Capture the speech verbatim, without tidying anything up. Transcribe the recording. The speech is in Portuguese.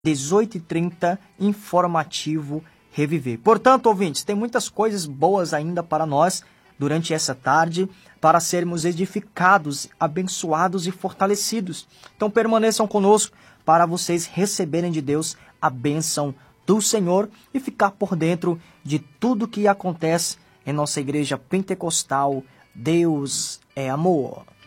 dezoito e trinta, informativo Reviver. Portanto, ouvintes, tem muitas coisas boas ainda para nós durante essa tarde, para sermos edificados, abençoados e fortalecidos. Então permaneçam conosco para vocês receberem de Deus a bênção do Senhor e ficar por dentro de tudo que acontece em nossa igreja pentecostal. Deus é amor.